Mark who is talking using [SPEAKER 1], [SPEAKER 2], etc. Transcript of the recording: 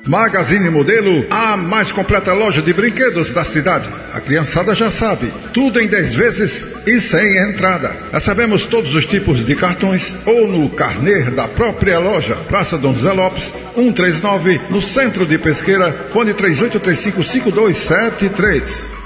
[SPEAKER 1] Magazine Modelo, a mais completa loja de brinquedos da cidade. A criançada já sabe, tudo em 10 vezes e sem entrada. Recebemos todos os tipos de cartões ou no carnê da própria loja. Praça Dom José Lopes, 139, no centro de Pesqueira, fone 38355273.